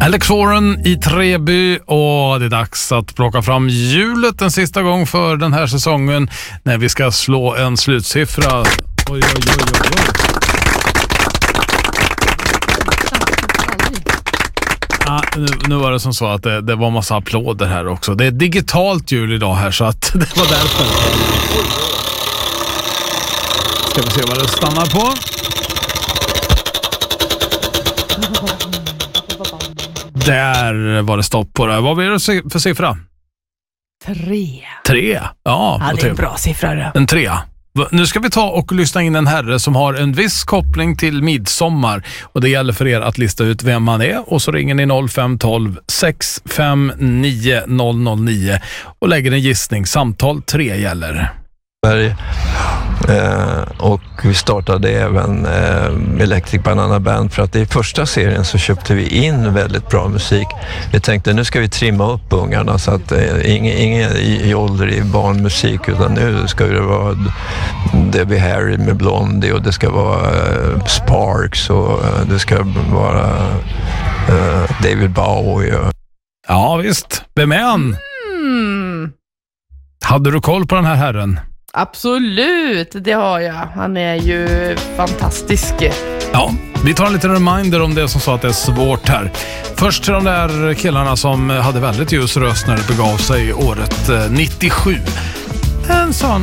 Alex Warren i Treby, och det är dags att plocka fram hjulet en sista gång för den här säsongen när vi ska slå en slutsiffra. Oj. Nu var det som så att det var massa applåder här också. Det är digitalt hjul idag här, så att det var därför. Ska vi se vad det stannar på. Där var det stopp på det. Vad blir det för siffra? 3. Ja, det är en bra siffra det. En 3. Nu ska vi ta och lyssna in en herre som har en viss koppling till midsommar, och det gäller för er att lista ut vem han är, och så ringer ni 0512 659 009 och lägger en gissning. Samtal 3 gäller. Och vi startade även Electric Banana Band för att i första serien så köpte vi in väldigt bra musik. Vi tänkte nu ska vi trimma upp ungarna så att ingen i ålder i barnmusik, utan nu ska det vara Debbie Harry med Blondie, och det ska vara Sparks, och det ska vara David Bowie. Ja visst, vem är han? Hade du koll på den här herren? Absolut, det har jag. Han är ju fantastisk. Ja, vi tar en liten reminder om det som sa att det är svårt här. Först till de där killarna som hade väldigt ljus röst när det begav sig året 97. En sån